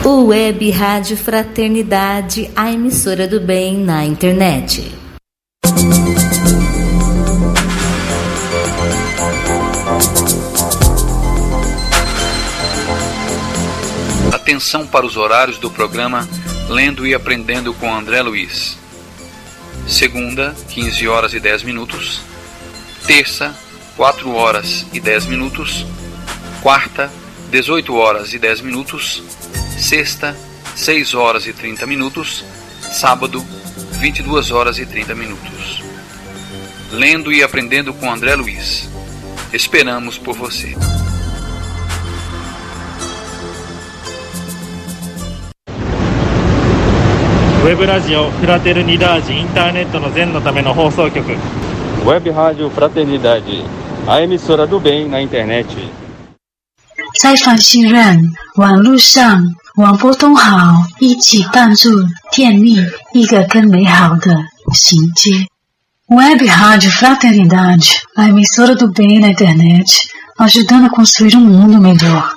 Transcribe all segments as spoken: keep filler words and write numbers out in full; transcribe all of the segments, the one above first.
O Web Rádio Fraternidade, a emissora do bem na internet. Atenção para os horários do programa Lendo e Aprendendo com André Luiz. Segunda, quinze horas e dez minutos. Terça, quatro horas e dez minutos. Quarta, dezoito horas e dez minutos. Sexta, seis horas e trinta minutos. Sábado, vinte e duas horas e trinta minutos. Lendo e Aprendendo com André Luiz. Esperamos por você. Web ラジオフラテルニダージインターネットの善のための放送局 Web Rádio Fraternidade, a emissora do bem na internet. 在访信任网络上网拨通好，一起帮助建立一个更美好的衔接。Web Rádio Fraternidade, a emissora do bem na internet, ajudando a construir um mundo melhor.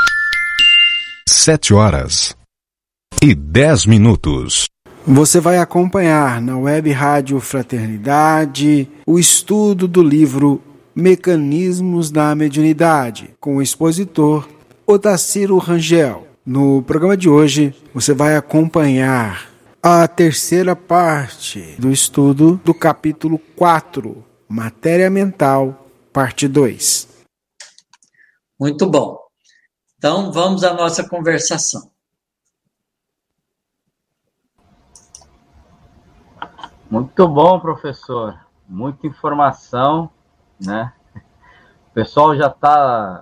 Sete horas e dez minutos. Você vai acompanhar na Web Rádio Fraternidade o estudo do livro Mecanismos da Mediunidade, com o expositor Otacílio Rangel. No programa de hoje, você vai acompanhar a terceira parte do estudo do capítulo quatro, Matéria Mental, parte dois. Muito bom. Então, vamos à nossa conversação. Muito bom, professor. Muita informação, né? O pessoal já está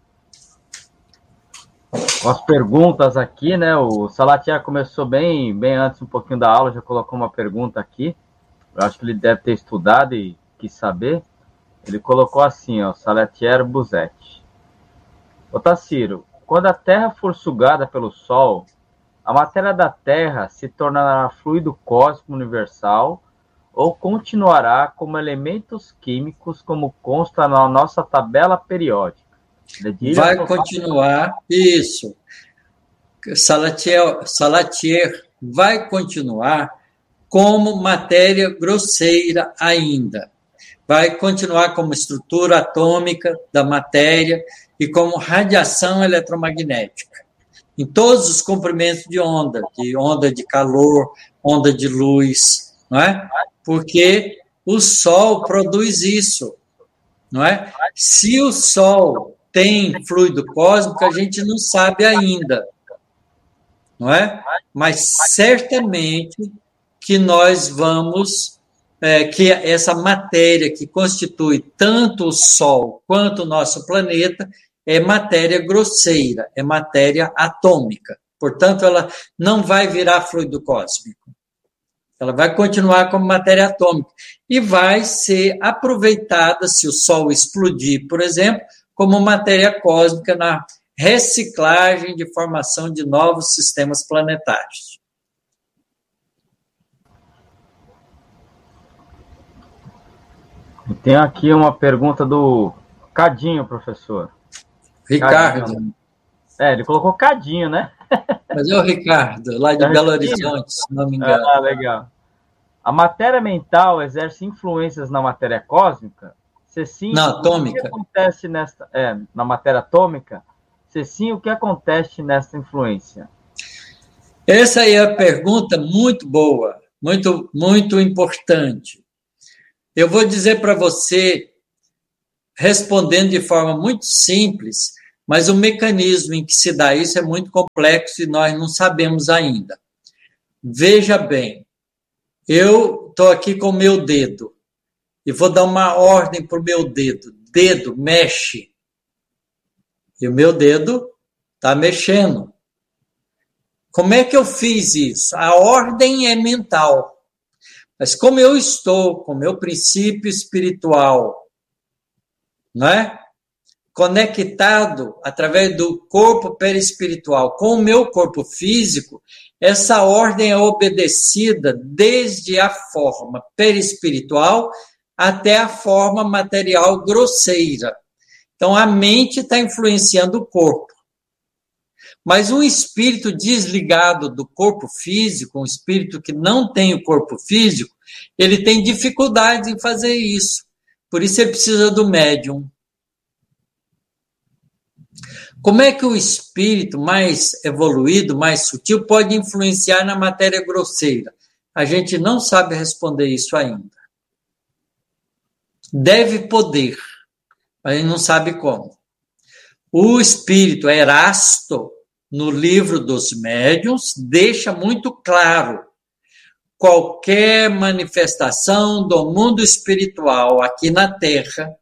com as perguntas aqui, né? O Salatiel começou bem, bem antes um pouquinho da aula, já colocou uma pergunta aqui. Eu acho que ele deve ter estudado e quis saber. Ele colocou assim, ó, Salatiel Buzetti. Otacílio, quando a Terra for sugada pelo Sol, a matéria da Terra se tornará fluido cósmico universal ou continuará como elementos químicos, como consta na nossa tabela periódica? Vai continuar, isso. Salatiel, Salatiel vai continuar como matéria grosseira ainda. Vai continuar como estrutura atômica da matéria e como radiação eletromagnética. Em todos os comprimentos de onda, de onda de calor, onda de luz, não é? Porque o Sol produz isso, não é? Se o Sol tem fluido cósmico, a gente não sabe ainda, não é? Mas certamente que nós vamos, é, que essa matéria que constitui tanto o Sol quanto o nosso planeta é matéria grosseira, é matéria atômica. Portanto, ela não vai virar fluido cósmico. Ela vai continuar como matéria atômica e vai ser aproveitada, se o Sol explodir, por exemplo, como matéria cósmica na reciclagem de formação de novos sistemas planetários. Tem aqui uma pergunta do Cadinho, professor. Ricardo. Cadinho. É, ele colocou Cadinho, né? Mas é o Ricardo, lá de é Belo Horizonte, se não me engano. Ah, legal. A matéria mental exerce influências na matéria cósmica? Se sim, na atômica. O que acontece nesta, é, na matéria atômica? Se sim, o que acontece nessa influência? Essa aí é a pergunta muito boa, muito, muito importante. Eu vou dizer para você, respondendo de forma muito simples, mas o mecanismo em que se dá isso é muito complexo e nós não sabemos ainda. Veja bem, eu estou aqui com o meu dedo e vou dar uma ordem para o meu dedo. Dedo, mexe. E o meu dedo está mexendo. Como é que eu fiz isso? A ordem é mental. Mas como eu estou com o meu princípio espiritual, não é? Conectado através do corpo perispiritual com o meu corpo físico, essa ordem é obedecida desde a forma perispiritual até a forma material grosseira. Então, a mente está influenciando o corpo. Mas um espírito desligado do corpo físico, um espírito que não tem o corpo físico, ele tem dificuldade em fazer isso. Por isso ele precisa do médium. Como é que o espírito mais evoluído, mais sutil, pode influenciar na matéria grosseira? A gente não sabe responder isso ainda. Deve poder, mas a gente não sabe como. O espírito Erasto, no livro dos médiuns, deixa muito claro: qualquer manifestação do mundo espiritual aqui na Terra,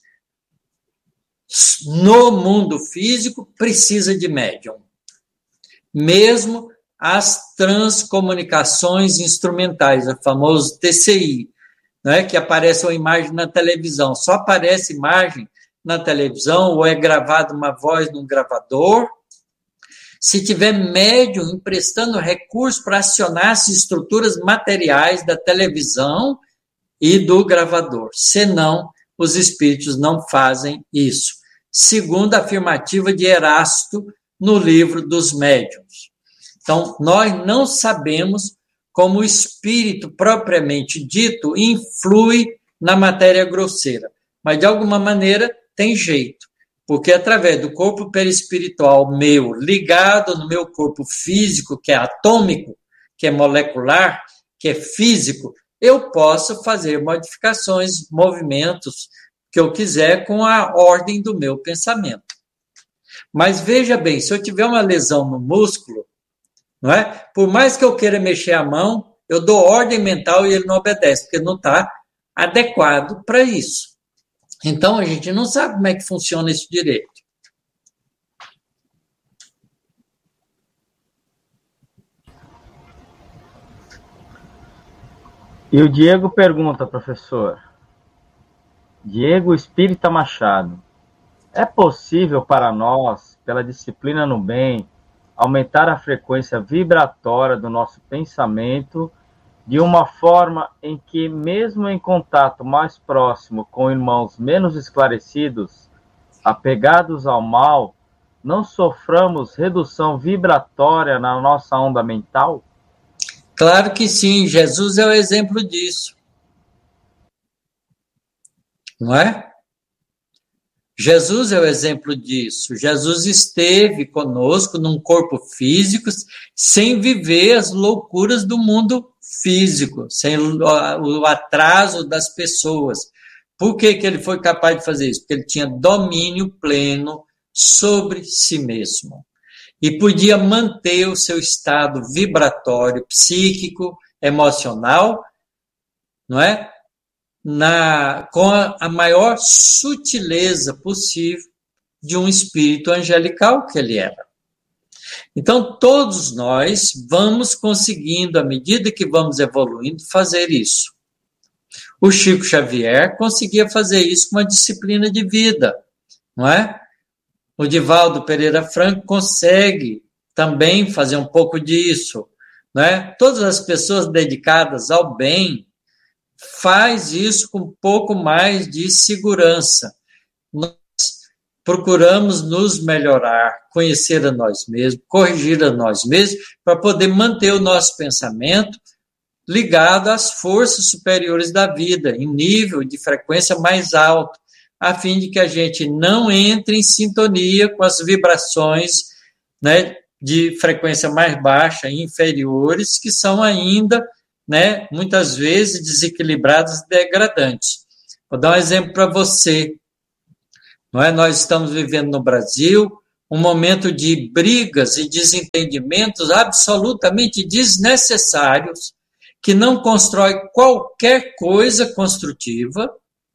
no mundo físico, precisa de médium. Mesmo as transcomunicações instrumentais, o famoso T C I, não é? Que aparece uma imagem na televisão. Só aparece imagem na televisão ou é gravada uma voz num gravador se tiver médium emprestando recursos para acionar as estruturas materiais da televisão e do gravador. Senão, os espíritos não fazem isso, segundo a afirmativa de Erasto no livro dos médiuns. Então, nós não sabemos como o espírito propriamente dito influi na matéria grosseira, mas de alguma maneira tem jeito, porque através do corpo perispiritual meu, ligado no meu corpo físico, que é atômico, que é molecular, que é físico, eu posso fazer modificações, movimentos que eu quiser com a ordem do meu pensamento. Mas veja bem, se eu tiver uma lesão no músculo, não é? Por mais que eu queira mexer a mão, eu dou ordem mental e ele não obedece, porque não está adequado para isso. Então, a gente não sabe como é que funciona isso direito. E o Diego pergunta, professor, Diego Espírita Machado, é possível para nós, pela disciplina no bem, aumentar a frequência vibratória do nosso pensamento de uma forma em que, mesmo em contato mais próximo com irmãos menos esclarecidos, apegados ao mal, não soframos redução vibratória na nossa onda mental? Claro que sim, Jesus é o exemplo disso. Não é? Jesus é o exemplo disso. Jesus esteve conosco num corpo físico sem viver as loucuras do mundo físico, sem o atraso das pessoas. Por que que ele foi capaz de fazer isso? Porque ele tinha domínio pleno sobre si mesmo. E podia manter o seu estado vibratório, psíquico, emocional, não é? Na, com a, a maior sutileza possível de um espírito angelical que ele era. Então, todos nós vamos conseguindo, à medida que vamos evoluindo, fazer isso. O Chico Xavier conseguia fazer isso com uma disciplina de vida, não é? O Divaldo Pereira Franco consegue também fazer um pouco disso, não é? Todas as pessoas dedicadas ao bem faz isso com um pouco mais de segurança. Nós procuramos nos melhorar, conhecer a nós mesmos, corrigir a nós mesmos, para poder manter o nosso pensamento ligado às forças superiores da vida, em nível de frequência mais alto, a fim de que a gente não entre em sintonia com as vibrações, né, de frequência mais baixa, inferiores, que são ainda, né, muitas vezes desequilibradas e degradantes. Vou dar um exemplo para você. Não é? Nós estamos vivendo no Brasil um momento de brigas e desentendimentos absolutamente desnecessários, que não constrói qualquer coisa construtiva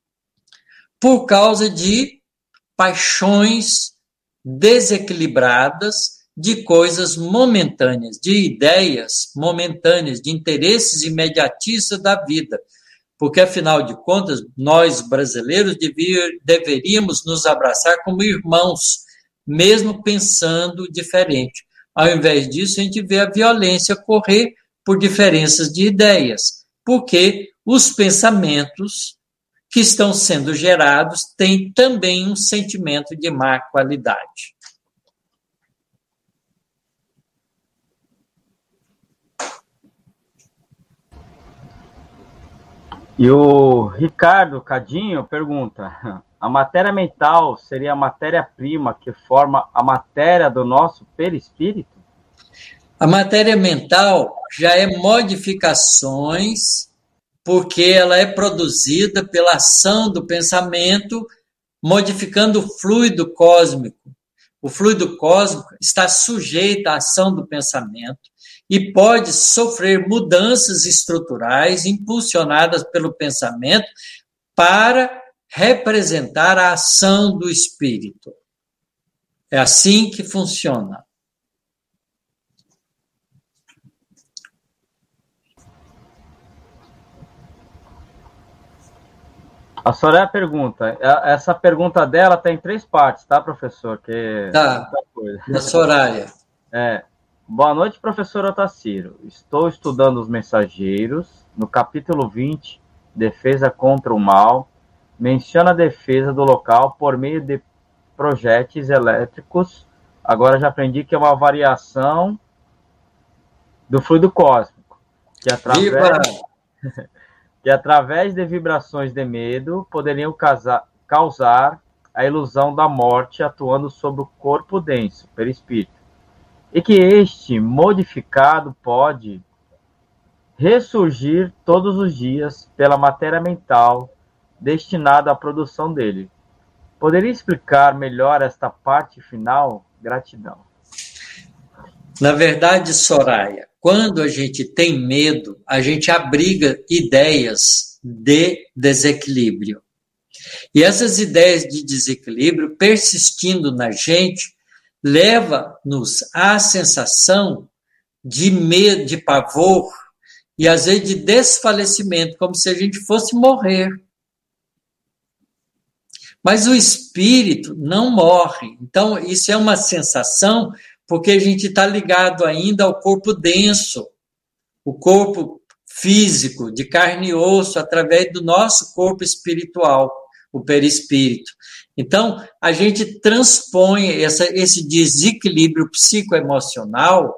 por causa de paixões desequilibradas, de coisas momentâneas, de ideias momentâneas, de interesses imediatistas da vida. Porque, afinal de contas, nós, brasileiros, devia, deveríamos nos abraçar como irmãos, mesmo pensando diferente. Ao invés disso, a gente vê a violência correr por diferenças de ideias, porque os pensamentos que estão sendo gerados têm também um sentimento de má qualidade. E o Ricardo Cadinho pergunta: a matéria mental seria a matéria-prima que forma a matéria do nosso perispírito? A matéria mental já é modificações, porque ela é produzida pela ação do pensamento, modificando o fluido cósmico. O fluido cósmico está sujeito à ação do pensamento e pode sofrer mudanças estruturais impulsionadas pelo pensamento para representar a ação do espírito. É assim que funciona. A Soraya pergunta, essa pergunta dela tem três partes, tá, professor? Que tá, da Soraya. É. Boa noite, professor Otacílio. Estou estudando os mensageiros. No capítulo vinte, Defesa contra o Mal, menciona a defesa do local por meio de projéteis elétricos. Agora já aprendi que é uma variação do fluido cósmico, que através... que através de vibrações de medo poderiam causar, causar a ilusão da morte atuando sobre o corpo denso, perispírito, e que este modificado pode ressurgir todos os dias pela matéria mental destinada à produção dele. Poderia explicar melhor esta parte final? Gratidão. Na verdade, Soraya, quando a gente tem medo, a gente abriga ideias de desequilíbrio. E essas ideias de desequilíbrio, persistindo na gente, leva-nos à sensação de medo, de pavor, e às vezes de desfalecimento, como se a gente fosse morrer. Mas o espírito não morre. Então, isso é uma sensação porque a gente está ligado ainda ao corpo denso, o corpo físico, de carne e osso, através do nosso corpo espiritual, o perispírito. Então, a gente transpõe essa, esse desequilíbrio psicoemocional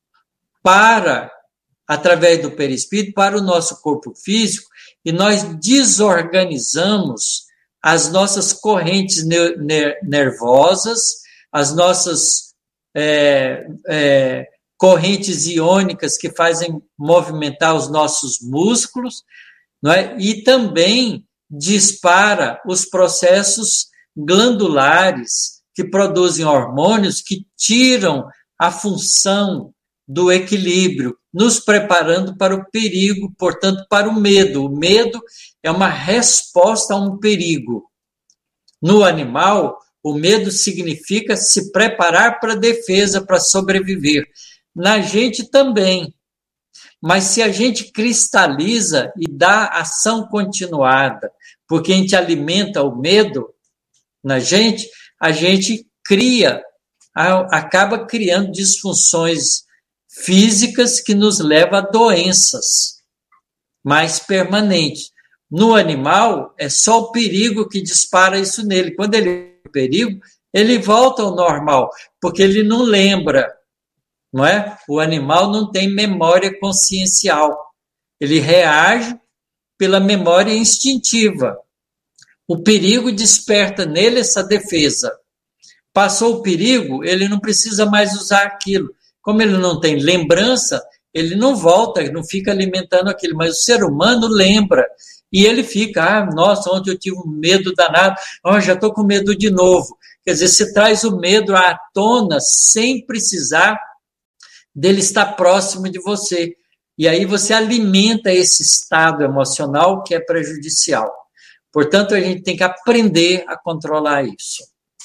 para, através do perispírito, para o nosso corpo físico, e nós desorganizamos as nossas correntes nervosas, as nossas É, é, correntes iônicas que fazem movimentar os nossos músculos, não é? E também dispara os processos glandulares que produzem hormônios que tiram a função do equilíbrio, nos preparando para o perigo, portanto, para o medo. O medo é uma resposta a um perigo. No animal, o medo significa se preparar para a defesa, para sobreviver. Na gente também. Mas se a gente cristaliza e dá ação continuada, porque a gente alimenta o medo na gente, a gente cria, acaba criando disfunções físicas que nos levam a doenças mais permanentes. No animal, é só o perigo que dispara isso nele. Quando ele perigo, ele volta ao normal, porque ele não lembra, não é? O animal não tem memória consciencial, ele reage pela memória instintiva. O perigo desperta nele essa defesa. Passou o perigo, ele não precisa mais usar aquilo. Como ele não tem lembrança, ele não volta, não fica alimentando aquilo, mas o ser humano lembra. E ele fica, ah, nossa, ontem eu tive um medo danado, oh, já estou com medo de novo. Quer dizer, você traz o medo à tona sem precisar dele estar próximo de você. E aí você alimenta esse estado emocional que é prejudicial. Portanto, a gente tem que aprender a controlar isso.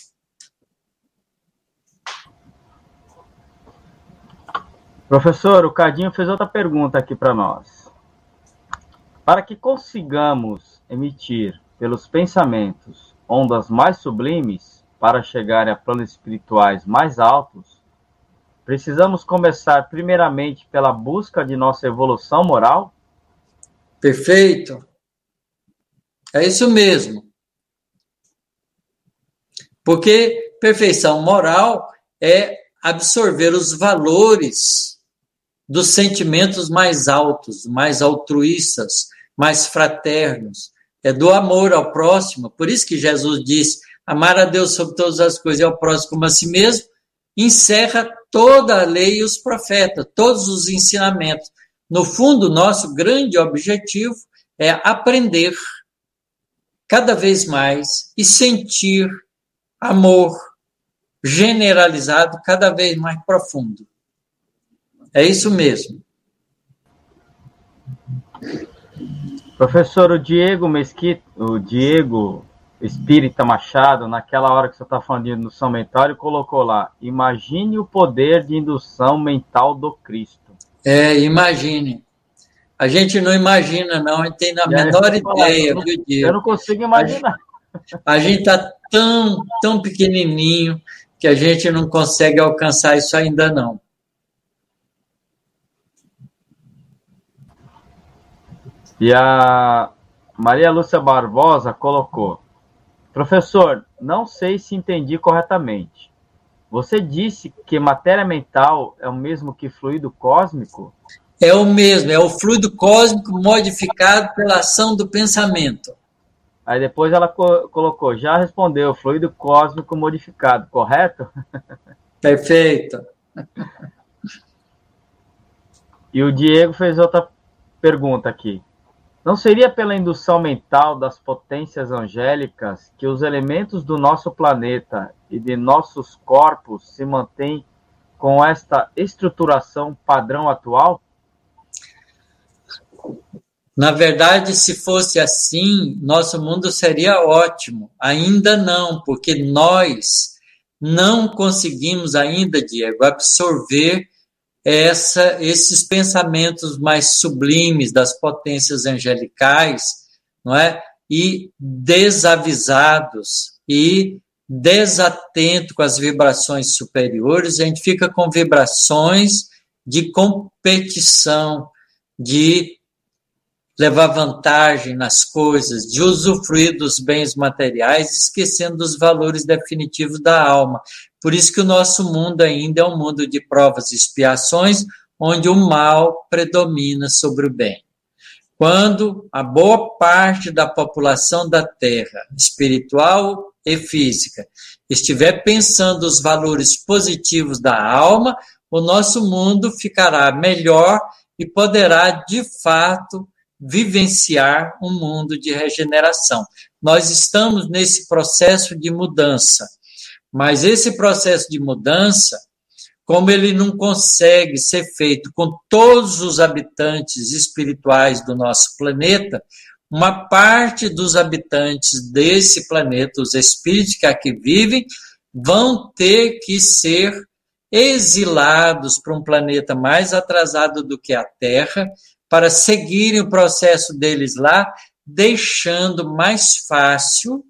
Professor, o Cadinho fez outra pergunta aqui para nós. Para que consigamos emitir pelos pensamentos ondas mais sublimes para chegar a planos espirituais mais altos, precisamos começar primeiramente pela busca de nossa evolução moral? Perfeito. É isso mesmo. Porque perfeição moral é absorver os valores dos sentimentos mais altos, mais altruístas, mais fraternos, é do amor ao próximo. Por isso que Jesus disse, amar a Deus sobre todas as coisas e ao próximo como a si mesmo, encerra toda a lei e os profetas, todos os ensinamentos. No fundo, nosso grande objetivo é aprender cada vez mais e sentir amor generalizado cada vez mais profundo. É isso mesmo. Professor, o Diego Mesquita, o Diego Espírita Machado, naquela hora que você está falando de indução mental, ele colocou lá, imagine o poder de indução mental do Cristo. É, imagine. A gente não imagina, não, a gente tem a menor ideia, viu, Diego? Eu não consigo imaginar. A gente está tão, tão pequenininho que a gente não consegue alcançar isso ainda não. E a Maria Lúcia Barbosa colocou, professor, não sei se entendi corretamente. Você disse que matéria mental é o mesmo que fluido cósmico? É o mesmo, é o fluido cósmico modificado pela ação do pensamento. Aí depois ela co- colocou, já respondeu, fluido cósmico modificado, correto? Perfeito. E o Diego fez outra pergunta aqui. Não seria pela indução mental das potências angélicas que os elementos do nosso planeta e de nossos corpos se mantêm com esta estruturação padrão atual? Na verdade, se fosse assim, nosso mundo seria ótimo. Ainda não, porque nós não conseguimos ainda, Diego, absorver essa, esses pensamentos mais sublimes das potências angelicais, não é? E desavisados e desatento com as vibrações superiores, a gente fica com vibrações de competição, de levar vantagem nas coisas, de usufruir dos bens materiais, esquecendo dos valores definitivos da alma. Por isso que o nosso mundo ainda é um mundo de provas e expiações, onde o mal predomina sobre o bem. Quando a boa parte da população da Terra, espiritual e física, estiver pensando os valores positivos da alma, o nosso mundo ficará melhor e poderá, de fato, vivenciar um mundo de regeneração. Nós estamos nesse processo de mudança, mas esse processo de mudança, como ele não consegue ser feito com todos os habitantes espirituais do nosso planeta, uma parte dos habitantes desse planeta, os espíritos que aqui vivem, vão ter que ser exilados para um planeta mais atrasado do que a Terra, para seguirem o processo deles lá, deixando mais fácil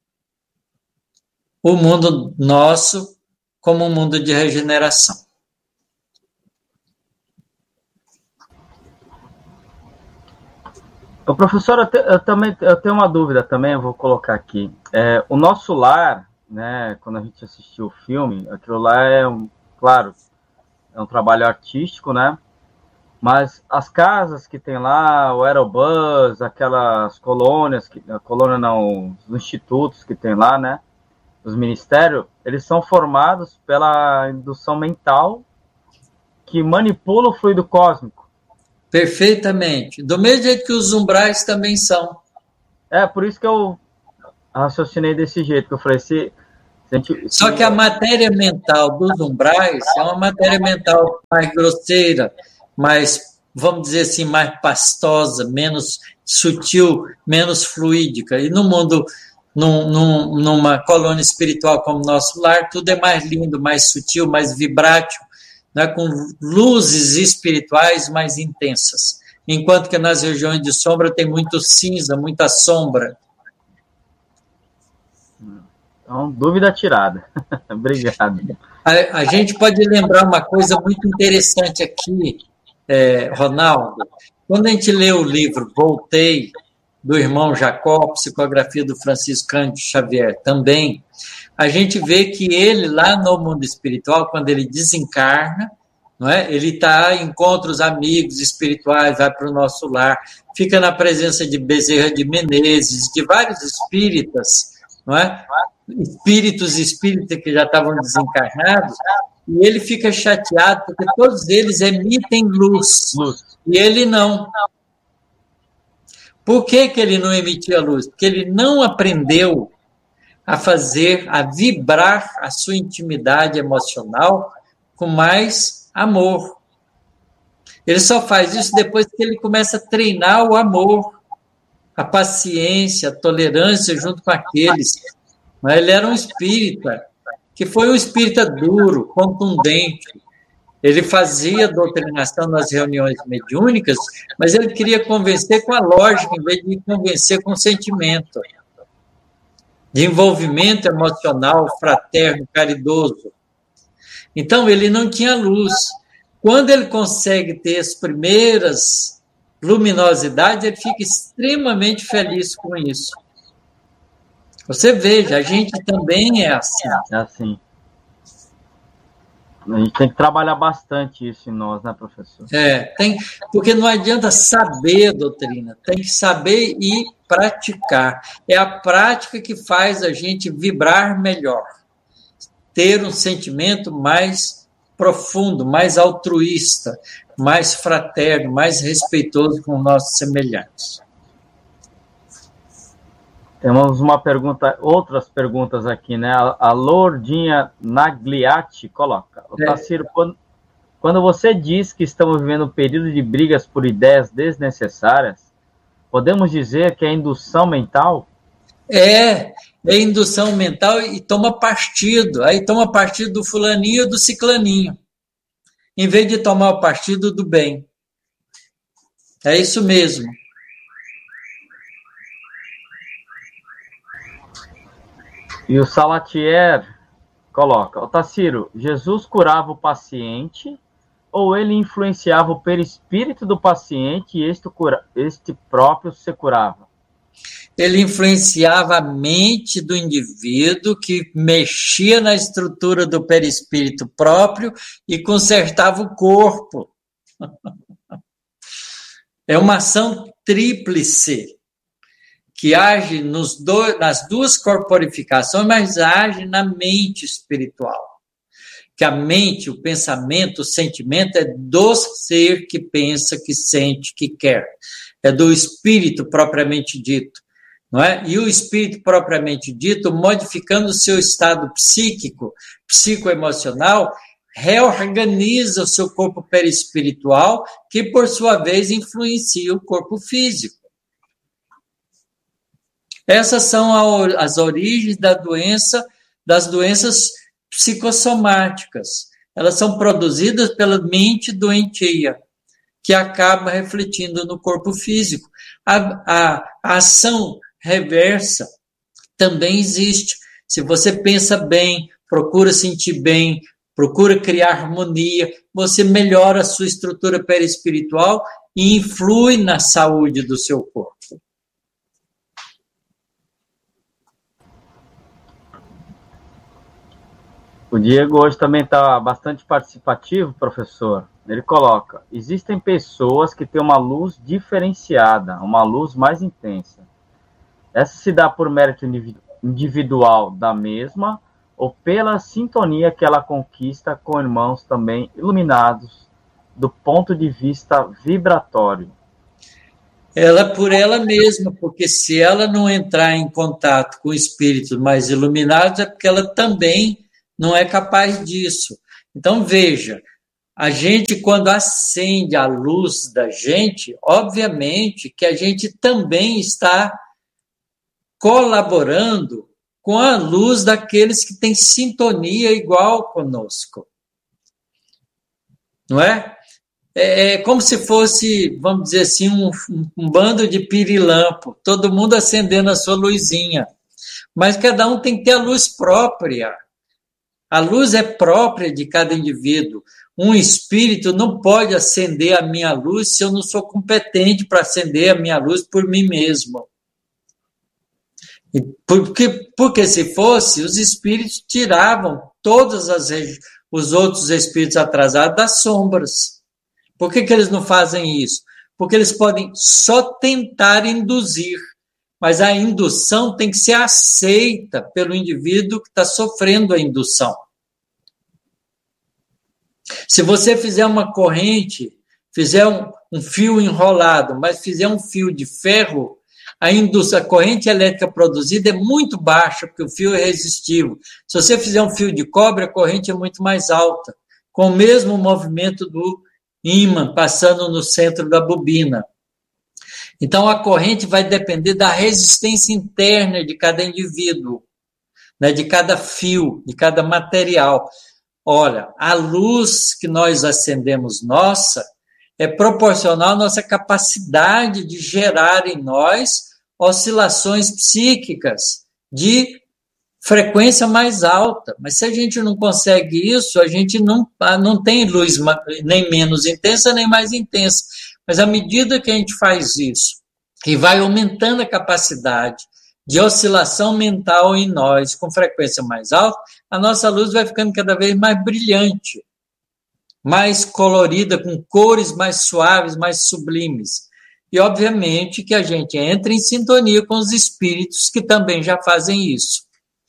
o mundo nosso como um mundo de regeneração. Ô, professor, eu, te, eu, também, eu tenho uma dúvida também, eu vou colocar aqui. É, o nosso lar, né, quando a gente assistiu o filme, aquilo lá é, um, claro, é um trabalho artístico, né? Mas as casas que tem lá, o Aerobus, aquelas colônias, que, a colônia não, os institutos que tem lá, né, os ministérios, eles são formados pela indução mental que manipula o fluido cósmico. Perfeitamente. Do mesmo jeito que os umbrais também são. É, por isso que eu raciocinei desse jeito, que eu falei, se... se a gente, Só que a matéria mental dos umbrais é uma matéria mental mais grosseira, mais, vamos dizer assim, mais pastosa, menos sutil, menos fluídica. E no mundo, num, num, numa colônia espiritual como o nosso lar, tudo é mais lindo, mais sutil, mais vibrátil, né, com luzes espirituais mais intensas. Enquanto que nas regiões de sombra tem muito cinza, muita sombra. Então, dúvida tirada. Obrigado. A, a gente pode lembrar uma coisa muito interessante aqui, É, Ronaldo, quando a gente lê o livro Voltei, do irmão Jacó, psicografia do Francisco Cândido Xavier também, a gente vê que ele, lá no mundo espiritual, quando ele desencarna, não é? Ele tá, encontra os amigos espirituais, vai para o nosso lar, fica na presença de Bezerra de Menezes, de vários espíritas, não é? Espíritos espíritas que já estavam desencarnados, e ele fica chateado porque todos eles emitem luz, luz. E ele não. Por que que ele não emitia luz? Porque ele não aprendeu a fazer, a vibrar a sua intimidade emocional com mais amor. Ele só faz isso depois que ele começa a treinar o amor, a paciência, a tolerância junto com aqueles. Ele era um espírita, que foi um espírita duro, contundente. Ele fazia doutrinação nas reuniões mediúnicas, mas ele queria convencer com a lógica, em vez de convencer com o sentimento. De envolvimento emocional, fraterno, caridoso. Então, ele não tinha luz. Quando ele consegue ter as primeiras luminosidades, ele fica extremamente feliz com isso. Você veja, a gente também é assim. É assim. A gente tem que trabalhar bastante isso em nós, né, professor? É, tem, porque não adianta saber a doutrina, tem que saber e praticar. É a prática que faz a gente vibrar melhor, ter um sentimento mais profundo, mais altruísta, mais fraterno, mais respeitoso com os nossos semelhantes. Temos uma pergunta, outras perguntas aqui, né? A Lourdinha Nagliatti coloca: é. Otacílio, quando, quando você diz que estamos vivendo um período de brigas por ideias desnecessárias, podemos dizer que é indução mental? É, é indução mental e toma partido. Aí toma partido do fulaninho ou do ciclaninho, em vez de tomar o partido do bem. É isso mesmo. E o Salatier coloca: Otacílio, Jesus curava o paciente ou ele influenciava o perispírito do paciente e este, cura, este próprio se curava? Ele influenciava a mente do indivíduo, que mexia na estrutura do perispírito próprio e consertava o corpo. É uma ação tríplice, que age nos dois, nas duas corporificações, mas age na mente espiritual. Que a mente, o pensamento, o sentimento é do ser que pensa, que sente, que quer. É do espírito propriamente dito. Não é? E o espírito propriamente dito, modificando o seu estado psíquico, psicoemocional, reorganiza o seu corpo perispiritual, que por sua vez influencia o corpo físico. Essas são as origens da doença, das doenças psicossomáticas. Elas são produzidas pela mente doentia, que acaba refletindo no corpo físico. A, a, a ação reversa também existe. Se você pensa bem, procura sentir bem, procura criar harmonia, você melhora a sua estrutura perispiritual e influi na saúde do seu corpo. O Diego hoje também está bastante participativo, professor. Ele coloca: existem pessoas que têm uma luz diferenciada, uma luz mais intensa. Essa se dá por mérito individual da mesma ou pela sintonia que ela conquista com irmãos também iluminados do ponto de vista vibratório? Ela por ela mesma, porque se ela não entrar em contato com espíritos mais iluminados, é porque ela também não é capaz disso. Então, veja, a gente, quando acende a luz da gente, obviamente que a gente também está colaborando com a luz daqueles que têm sintonia igual conosco. Não é? É como se fosse, vamos dizer assim, um, um bando de pirilampo, todo mundo acendendo a sua luzinha. Mas cada um tem que ter a luz própria. A luz é própria de cada indivíduo. Um espírito não pode acender a minha luz se eu não sou competente para acender a minha luz por mim mesmo. Porque, porque se fosse, os espíritos tiravam todas as os outros espíritos atrasados das sombras. Por que que eles não fazem isso? Porque eles podem só tentar induzir, mas a indução tem que ser aceita pelo indivíduo que está sofrendo a indução. Se você fizer uma corrente, fizer um, um fio enrolado, mas fizer um fio de ferro, a, indução, a corrente elétrica produzida é muito baixa, porque o fio é resistivo. Se você fizer um fio de cobre, a corrente é muito mais alta, com o mesmo movimento do ímã passando no centro da bobina. Então, a corrente vai depender da resistência interna de cada indivíduo, né, de cada fio, de cada material. Olha, a luz que nós acendemos nossa é proporcional à nossa capacidade de gerar em nós oscilações psíquicas de frequência mais alta. Mas se a gente não consegue isso, a gente não, não tem luz nem menos intensa, nem mais intensa. Mas à medida que a gente faz isso e vai aumentando a capacidade de oscilação mental em nós com frequência mais alta, a nossa luz vai ficando cada vez mais brilhante, mais colorida, com cores mais suaves, mais sublimes. E, obviamente, que a gente entra em sintonia com os espíritos que também já fazem isso.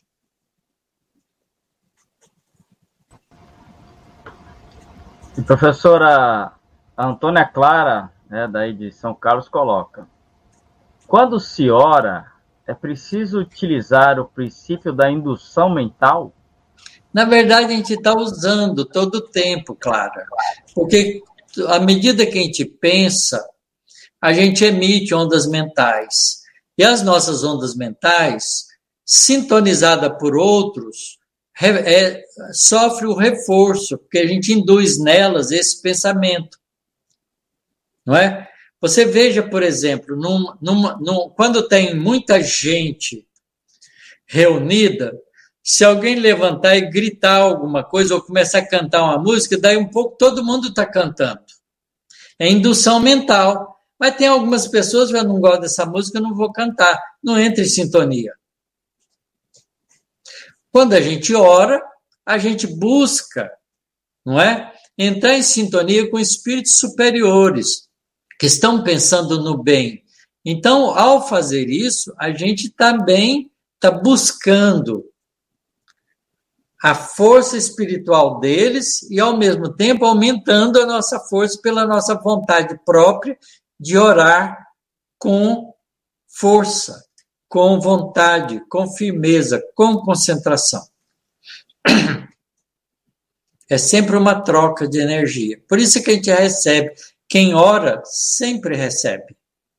E, professora Antônia Clara, né, daí de São Carlos, coloca: quando se ora, é preciso utilizar o princípio da indução mental? Na verdade, a gente está usando todo o tempo, Clara, porque à medida que a gente pensa, a gente emite ondas mentais. E as nossas ondas mentais, sintonizadas por outros, é, sofre o reforço, porque a gente induz nelas esse pensamento. Não é? Você veja, por exemplo, num, num, num, quando tem muita gente reunida, se alguém levantar e gritar alguma coisa ou começar a cantar uma música, daí um pouco todo mundo está cantando. É indução mental. Mas tem algumas pessoas que eu não gosto dessa música, eu não vou cantar. Não entra em sintonia. Quando a gente ora, a gente busca, não é? Entrar em sintonia com espíritos superiores, que estão pensando no bem. Então, ao fazer isso, a gente também está buscando a força espiritual deles e, ao mesmo tempo, aumentando a nossa força pela nossa vontade própria de orar com força, com vontade, com firmeza, com concentração. É sempre uma troca de energia. Por isso que a gente recebe. Quem ora, sempre recebe.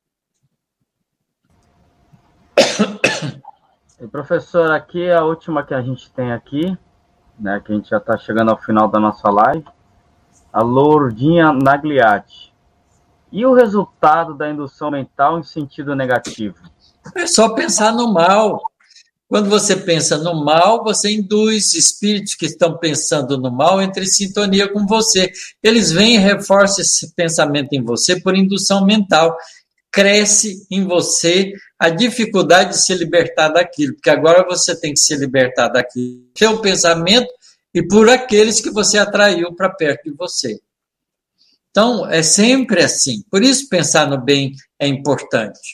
E, professor, aqui a última que a gente tem aqui, né, que a gente já está chegando ao final da nossa live, a Lourdinha Nagliati. E o resultado da indução mental em sentido negativo? É só pensar no mal. Quando você pensa no mal, você induz espíritos que estão pensando no mal entre em sintonia com você. Eles vêm e reforçam esse pensamento em você por indução mental. Cresce em você a dificuldade de se libertar daquilo, porque agora você tem que se libertar daquilo, seu pensamento e por aqueles que você atraiu para perto de você. Então, é sempre assim. Por isso, pensar no bem é importante.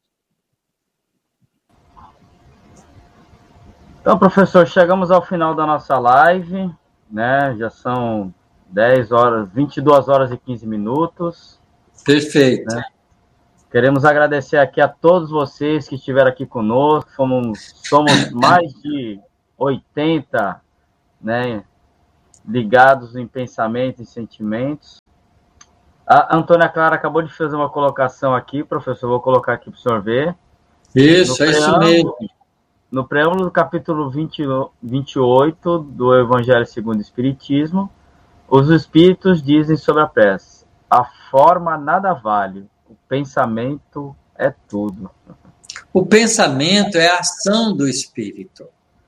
Então, professor, chegamos ao final da nossa live, né? Já são dez horas, vinte e duas horas e quinze minutos. Perfeito. Né? Queremos agradecer aqui a todos vocês que estiveram aqui conosco. Somos, somos mais de oitenta, né, ligados em pensamentos e sentimentos. A Antônia Clara acabou de fazer uma colocação aqui, professor, vou colocar aqui para o senhor ver. Isso, é isso mesmo. No preâmbulo do capítulo vinte, vinte e oito do Evangelho segundo o Espiritismo, os Espíritos dizem sobre a prece: a forma nada vale, o pensamento é tudo. O pensamento é a ação do Espírito.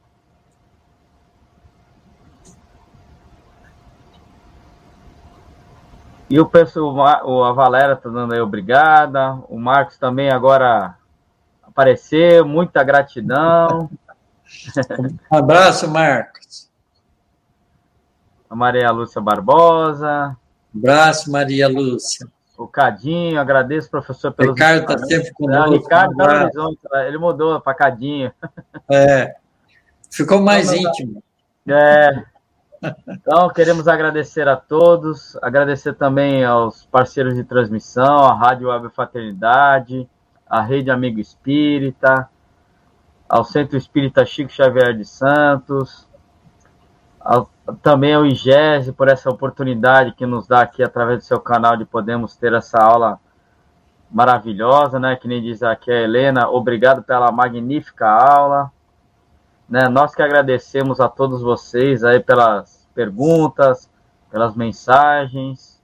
E o pessoal, a Valéria está dando aí obrigada, o Marcos também agora apareceu, muita gratidão. Um abraço, Marcos. a Maria Lúcia Barbosa. Abraço, Maria Lúcia. O Cadinho, agradeço, professor, pelos... Ricardo está sempre conosco. O Ricardo tá no horizonte, ele mudou para Cadinho. É, ficou mais então, íntimo. É. Então, queremos agradecer a todos, agradecer também aos parceiros de transmissão, a Rádio Web Fraternidade, a Rede Amigo Espírita, ao Centro Espírita Chico Xavier de Santos, ao, também ao I G E S por essa oportunidade que nos dá aqui através do seu canal de podermos ter essa aula maravilhosa, né? Que nem diz aqui a Helena, obrigado pela magnífica aula. Né? Nós que agradecemos a todos vocês aí pelas perguntas, pelas mensagens.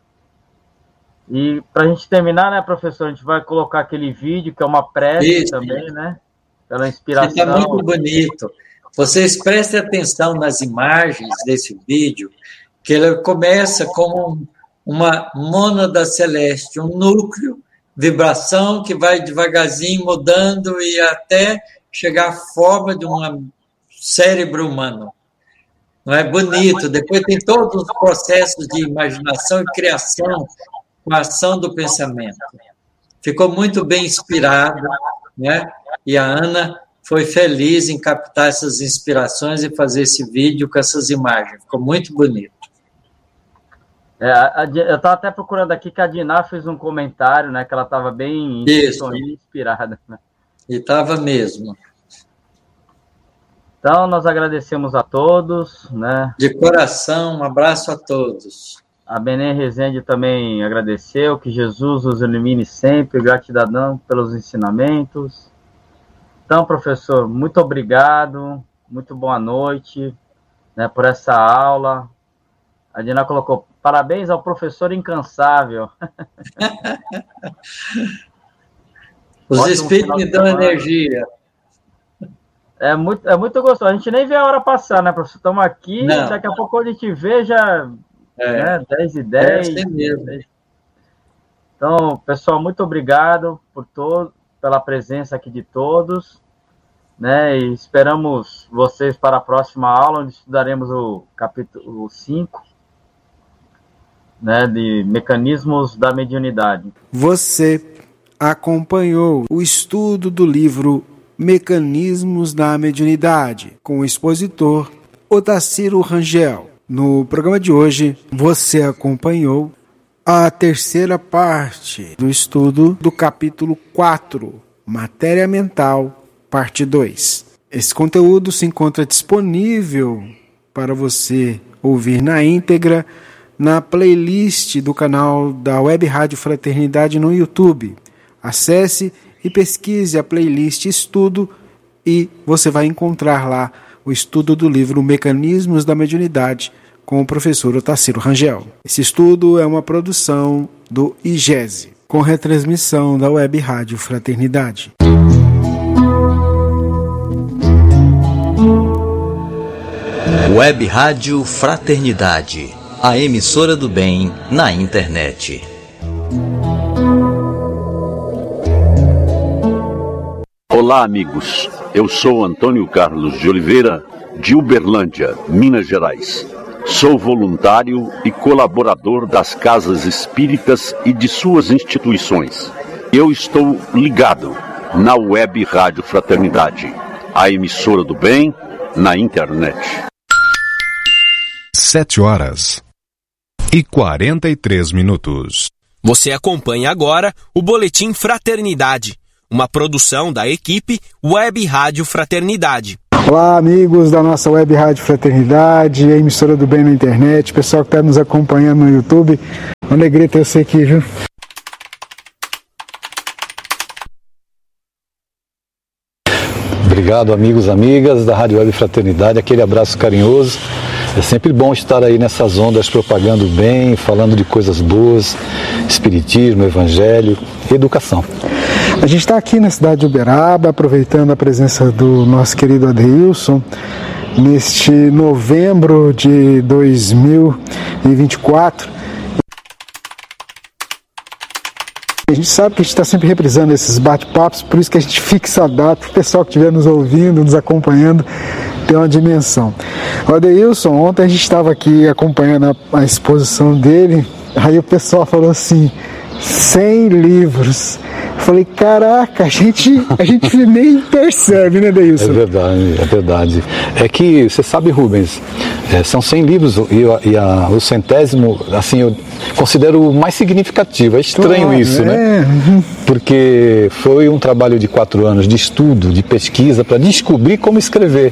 E para a gente terminar, né, professor, a gente vai colocar aquele vídeo que é uma prece Isso. também, né? Pela inspiração. Está muito bonito. Vocês prestem atenção nas imagens desse vídeo, que ele começa como uma mônada celeste, um núcleo, vibração que vai devagarzinho mudando e até chegar à forma de um cérebro humano. Não é bonito? Depois tem todos os processos de imaginação e criação com a ação do pensamento. Ficou muito bem inspirado, né? E a Ana foi feliz em captar essas inspirações e fazer esse vídeo com essas imagens. Ficou muito bonito. É, a, eu estava até procurando aqui que a Diná fez um comentário, né? Que ela estava bem inspirada. Né? E estava mesmo. Então, nós agradecemos a todos, né? De coração, um abraço a todos. A Benê Rezende também agradeceu, que Jesus os ilumine sempre, gratidão pelos ensinamentos. Então, professor, muito obrigado, muito boa noite, né, por essa aula. A Dina colocou, parabéns ao professor incansável. Os Ótimo espíritos me dão energia. É muito, é muito gostoso. A gente nem vê a hora passar, né, professor? Estamos aqui, Não. daqui a pouco a gente vê já é. né, dez e dez. É mesmo. Então, pessoal, muito obrigado por todo, pela presença aqui de todos. Né, e esperamos vocês para a próxima aula, onde estudaremos o capítulo cinco, né, de Mecanismos da Mediunidade. Você acompanhou o estudo do livro Mecanismos da Mediunidade, com o expositor Otacílio Rangel. No programa de hoje, você acompanhou a terceira parte do estudo do capítulo quatro, Matéria Mental, parte dois. Esse conteúdo se encontra disponível para você ouvir na íntegra na playlist do canal da Web Rádio Fraternidade no YouTube. Acesse e pesquise a playlist Estudo e você vai encontrar lá o estudo do livro Mecanismos da Mediunidade com o professor Otacílio Rangel. Esse estudo é uma produção do I G E S, com retransmissão da Web Rádio Fraternidade. Web Rádio Fraternidade, a emissora do bem na internet. Olá, amigos. Eu sou Antônio Carlos de Oliveira, de Uberlândia, Minas Gerais. Sou voluntário e colaborador das casas espíritas e de suas instituições. Eu estou ligado na Web Rádio Fraternidade, a emissora do bem na internet. Sete horas e quarenta e três minutos. Você acompanha agora o Boletim Fraternidade, uma produção da equipe Web Rádio Fraternidade. Olá, amigos da nossa Web Rádio Fraternidade, a emissora do bem na internet, pessoal que está nos acompanhando no YouTube. Uma alegria ter você aqui, viu? Obrigado, amigos e amigas da Rádio Web Fraternidade, aquele abraço carinhoso. É sempre bom estar aí nessas ondas propagando bem, falando de coisas boas, espiritismo, evangelho e educação. A gente está aqui na cidade de Uberaba, aproveitando a presença do nosso querido Adeilson, neste novembro de dois mil e vinte e quatro. A gente sabe que a gente está sempre reprisando esses bate-papos, por isso que a gente fixa a data, o pessoal que estiver nos ouvindo, nos acompanhando, tem uma dimensão. O Adeilson, ontem a gente estava aqui acompanhando a, a exposição dele, aí o pessoal falou assim, cem livros. Eu falei, caraca, a gente, a gente nem percebe, né, Adeilson? É verdade, é verdade. É que, você sabe, Rubens, é, são cem livros e, e a, o centésimo, assim, eu considero o mais significativo. É estranho claro, isso, é. né? Porque foi um trabalho de quatro anos de estudo, de pesquisa, para descobrir como escrever.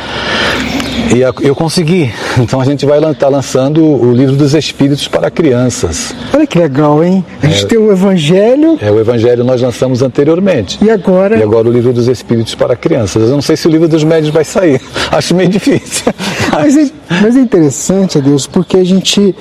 E eu consegui. Então a gente vai estar lançando o Livro dos Espíritos para crianças. Olha que legal, hein? A gente é, tem o Evangelho. É, o Evangelho nós lançamos anteriormente. E agora? E agora o Livro dos Espíritos para crianças. Eu não sei se o Livro dos Médios vai sair. Acho meio difícil. Mas é, mas é interessante, Deus, porque a gente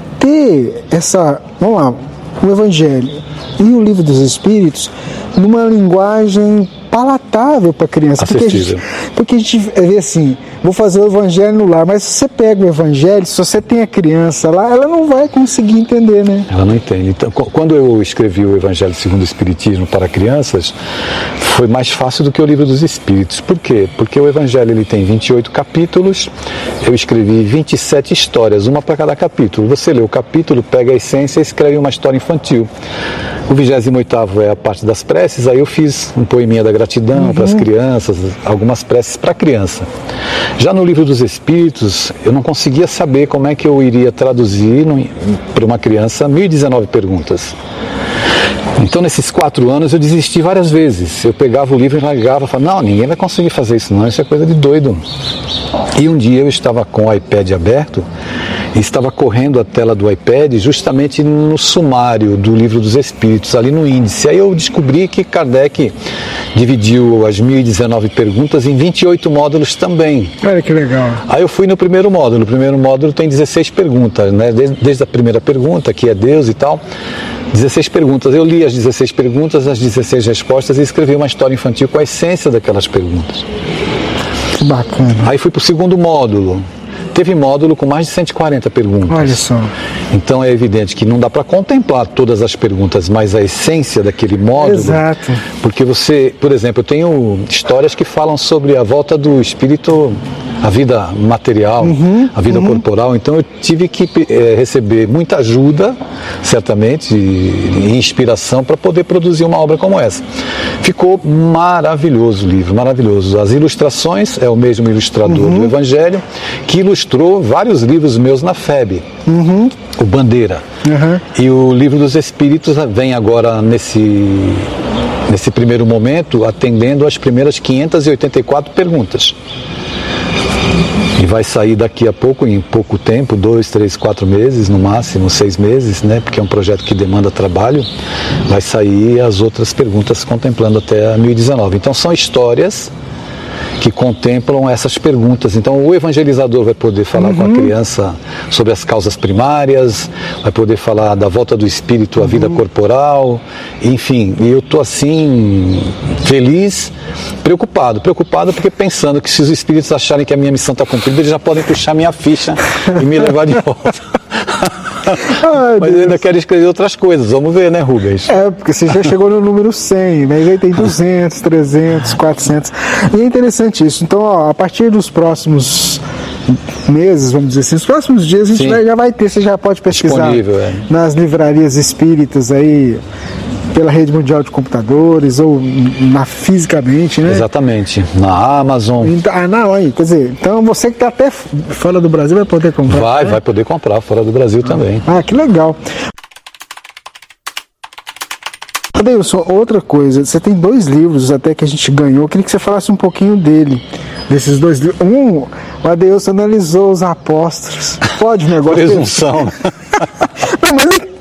ter essa... Vamos lá, o Evangelho e o Livro dos Espíritos numa linguagem palatável para a criança. Porque a, gente, porque a gente vê assim, vou fazer o Evangelho no lar, mas se você pega o Evangelho, se você tem a criança lá, ela não vai conseguir entender, né? Ela não entende. Então, quando eu escrevi o Evangelho segundo o Espiritismo para crianças, foi mais fácil do que o Livro dos Espíritos. Por quê? Porque o Evangelho ele tem vinte e oito capítulos, eu escrevi vinte e sete histórias, uma para cada capítulo. Você lê o capítulo, pega a essência e escreve uma história infantil. O vigésimo oitavo é a parte das preces, aí eu fiz um poeminha da gratidão uhum. para as crianças, algumas preces para criança. Já no Livro dos Espíritos, eu não conseguia saber como é que eu iria traduzir para uma criança mil e dezenove perguntas. Então, nesses quatro anos, eu desisti várias vezes. Eu pegava o livro e largava e falava, não, ninguém vai conseguir fazer isso não, isso é coisa de doido. E um dia eu estava com o iPad aberto e estava correndo a tela do iPad justamente no sumário do Livro dos Espíritos, ali no índice. Aí eu descobri que Kardec dividiu as mil e dezenove perguntas em vinte e oito módulos também. Olha que legal. Aí eu fui no primeiro módulo. O primeiro módulo tem dezesseis perguntas, né? Desde, desde a primeira pergunta, que é Deus e tal, dezesseis perguntas. Eu li as dezesseis perguntas, as dezesseis respostas e escrevi uma história infantil com a essência daquelas perguntas. Que bacana. Aí fui para o segundo módulo. Teve módulo com mais de cento e quarenta perguntas. Olha só. Então é evidente que não dá para contemplar todas as perguntas, mas a essência daquele módulo. Exato. Porque você, por exemplo, eu tenho histórias que falam sobre a volta do espírito à vida material, uhum, à vida uhum. corporal. Então eu tive que é, receber muita ajuda, certamente, e, e inspiração para poder produzir uma obra como essa. Ficou maravilhoso o livro, maravilhoso. As ilustrações, é o mesmo ilustrador uhum. do Evangelho, que ilustrou vários livros meus na F E B. Uhum. O Bandeira. Uhum. E o Livro dos Espíritos vem agora nesse, nesse primeiro momento atendendo as primeiras quinhentas e oitenta e quatro perguntas. E vai sair daqui a pouco, em pouco tempo, dois, três, quatro meses, no máximo, seis meses, né? Porque é um projeto que demanda trabalho, vai sair as outras perguntas contemplando até mil e dezenove. Então são histórias que contemplam essas perguntas. Então o evangelizador vai poder falar uhum. com a criança sobre as causas primárias, vai poder falar da volta do espírito à uhum. vida corporal, enfim, e eu estou assim, feliz, preocupado, preocupado porque pensando que se os espíritos acharem que a minha missão está cumprida, eles já podem puxar minha ficha e me levar de volta. Ai, mas eu ainda quero escrever outras coisas, vamos ver, né, Rubens? É, porque você já chegou no número cem, né? E aí tem duzentos, trezentos, quatrocentos. E é interessante isso. Então, ó, a partir dos próximos meses, vamos dizer assim, os próximos dias a gente vai, já vai ter, você já pode pesquisar é. nas livrarias espíritas aí, pela rede mundial de computadores ou na fisicamente, né? Exatamente, na Amazon. Ah, não, aí, quer dizer, então você que está até fora do Brasil vai poder comprar. Vai, né? vai poder comprar fora do Brasil ah. também. Ah, que legal. Adeilson, outra coisa, você tem dois livros até que a gente ganhou, eu queria que você falasse um pouquinho dele, desses dois livros. Um, o Adeilson analisou os apóstolos. Pode um negócio presunção. Não, mas